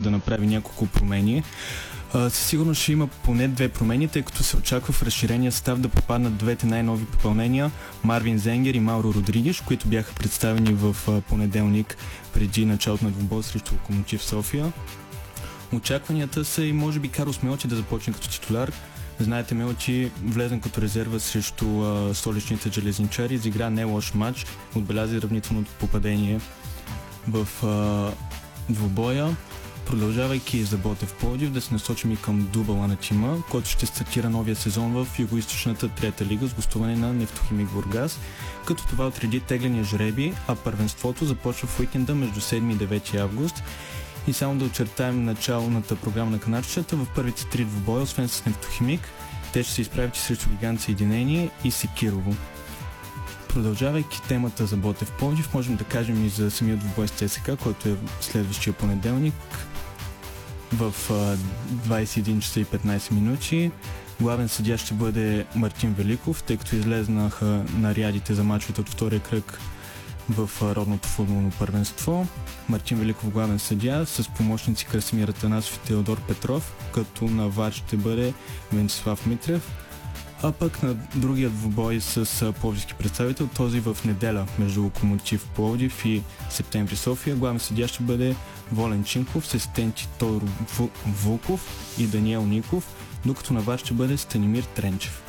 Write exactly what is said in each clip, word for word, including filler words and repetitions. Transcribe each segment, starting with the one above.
да направи няколко промени. Със сигурност ще има поне две промени, тъй като се очаква в разширения състав да попаднат двете най-нови попълнения Марвин Зенгер и Мауро Родригеш, които бяха представени в понеделник преди началото на двубой срещу Локомотив София. Очакванията са и може би Карлос Мелчи да започне като титуляр. Знаете, Мелчи влезен като резерва срещу а, столичните железничари, изигра не лош матч, отбеляза равнителното попадение в а, двубоя. Продължавайки за Ботев Пловдив, да се насочим и към дубъла на тима, който ще стартира новия сезон в югоизточната трета лига с гостуване на Нефтохимик Бургас, като това отреди тегления жреби, а първенството започва в уикенда между седми и девети август. И само да очертаем началната програма на канарчета в първите три двубоя, освен с Нефтохимик, те ще се изправят и срещу Гигант Съединение и Секирово. Продължавайки темата за Ботев Пловдив, можем да кажем и за самия двубой с ЦСКА, който е следващия понеделник в двайсет и един часа и петнайсет минути. Главен съдия ще бъде Мартин Великов, тъй като излезнаха нарядите за мачовете от втория кръг в родното футболно първенство. Мартин Великов главен съдия с помощници Красимир Атанасов и Теодор Петров, като на вар ще бъде Венцислав Митрев. А пък на другия двубой с пловдивски представител, този в неделя между Локомотив Пловдив и Септември София, главен съдия ще бъде Волен Чинков с асистенти Тодор Вулков и Даниел Ников, докато на вар ще бъде Станимир Тренчев.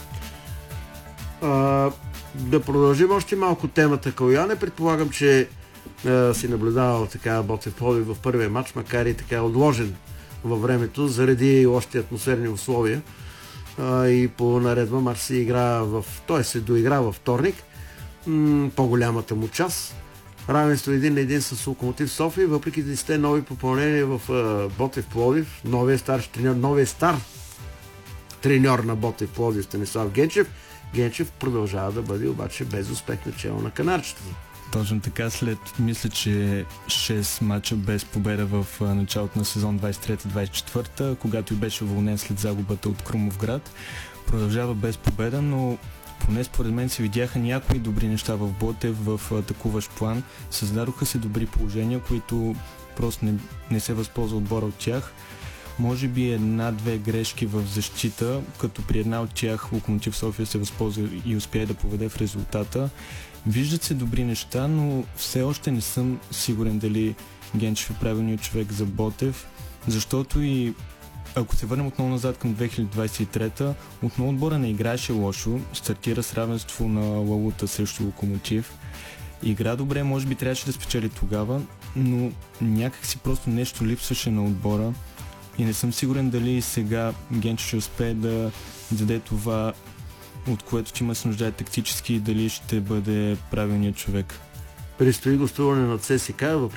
А, да продължим още малко темата Калояне. Предполагам, че а, си наблюдавал така Ботев Пловдив в първия матч, макар и така отложен във времето, заради лошите атмосферни условия. И по наредба матч се игра в... Той се доигра във вторник, м- по-голямата му част. Равенство един на един с Локомотив София, въпреки десетте нови попълнения в uh, Ботев Пловдив, новия стар треньор, новия стар треньор на Ботев Пловдив Станислав Генчев. Генчев продължава да бъде обаче без успех начало на канарчетата. Точно така, след мисля, че шест мача без победа в началото на сезон двайсет и трета двайсет и четвърта, когато и беше уволнен след загубата от Крумовград. Продължава без победа, но поне според мен се видяха някои добри неща в Ботев в атакуващ план. Създадоха се добри положения, които просто не, не се възползва отбора от тях. Може би една-две грешки в защита, като при една от тях Локомотив София се възползва и успя да поведе в резултата. Виждат се добри неща, но все още не съм сигурен дали Генчев е правилният човек за Ботев, защото и ако се върнем отново назад към две хиляди двайсет и трета, отново отбора не играеше лошо, стартира с равенство на Лалута срещу Локомотив. Игра добре, може би трябваше да спечели тогава, но някак си просто нещо липсваше на отбора и не съм сигурен дали сега Генчев ще успее да даде това, от което ти има се нуждае тактически и дали ще бъде правилният човек. Предстои гостуване на ЦСКА, въпреки